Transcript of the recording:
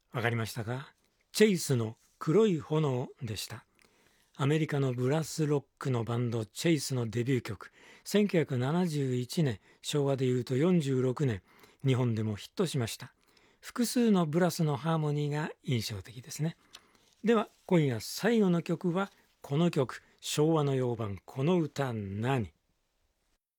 わかりましたか？チェイスの黒い炎でした。アメリカのブラスロックのバンドチェイスのデビュー曲、1971年、昭和でいうと46年、日本でもヒットしました。複数のブラスのハーモニーが印象的ですね。では今夜最後の曲はこの曲、昭和の洋版この歌何？